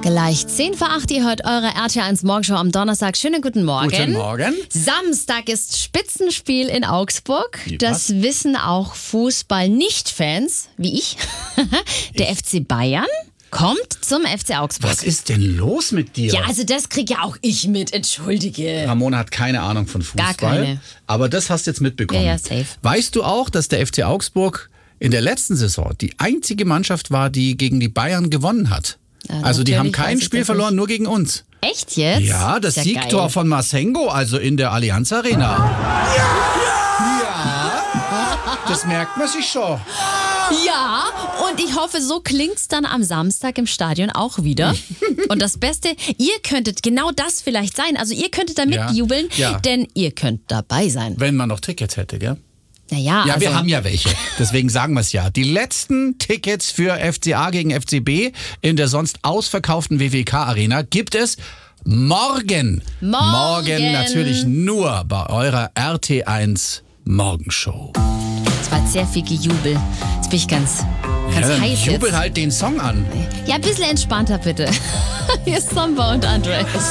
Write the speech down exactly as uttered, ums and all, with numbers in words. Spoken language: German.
Gleich zehn vor acht, ihr hört eure R T eins Morgenshow am Donnerstag. Schönen guten Morgen. Guten Morgen. Samstag ist Spitzenspiel in Augsburg. Wie, das was? wissen auch Fußball-Nicht-Fans, wie ich. Der F C Bayern kommt zum F C Augsburg. Was ist denn los mit dir? Ja, also das krieg ja auch ich mit, entschuldige. Ramona hat keine Ahnung von Fußball. Gar keine. Aber das hast du jetzt mitbekommen. Ja, ja, safe. Weißt du auch, dass der F C Augsburg in der letzten Saison die einzige Mannschaft war, die gegen die Bayern gewonnen hat? Ja, also die haben natürlich kein weiß ich Spiel das verloren, nicht. nur gegen uns. Echt jetzt? Ja, das Ist ja Siegtor geil. von Masengo, also in der Allianz Arena. Ja! Ja! Das merkt man sich schon. Ja, und ich hoffe, so klingt's dann am Samstag im Stadion auch wieder. Und das Beste, ihr könntet genau das vielleicht sein. Also ihr könntet da Ja, mitjubeln, ja. denn ihr könnt dabei sein. Wenn man noch Tickets hätte, gell? Naja, Ja, also, wir haben ja welche. Deswegen sagen wir es ja. Die letzten Tickets für F C A gegen F C B in der sonst ausverkauften W W K-Arena gibt es morgen. Morgen. Morgen natürlich nur bei eurer R T eins Morgenshow. es war jetzt sehr viel Gejubel. Jetzt bin ich ganz, ganz Ja, dann heiß jubel jetzt. halt den Song an. Ja, ein bisschen entspannter bitte. Hier ist Samba und Andres.